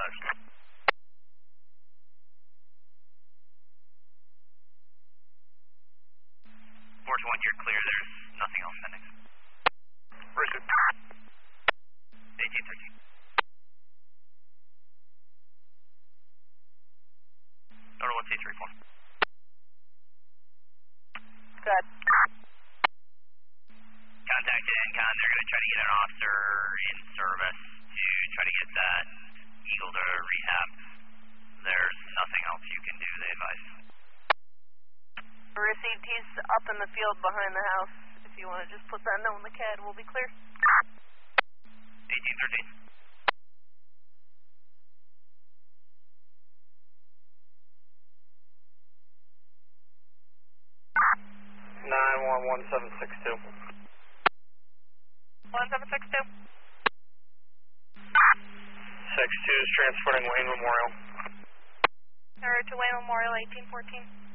Force 1, you're clear. There's nothing else pending. Roger. 1813. Order 1C34. Good. Contact Encon. They're going to try to get an officer in service to try to get that Eagle to rehab. There's nothing else you can do, they advise. Received. He's up in the field behind the house. If you want to just put that note in the CAD, we'll be clear. 1813. 911-1762. 1762. 62 is transporting Wayne Memorial. Or to Wayne Memorial, 1814.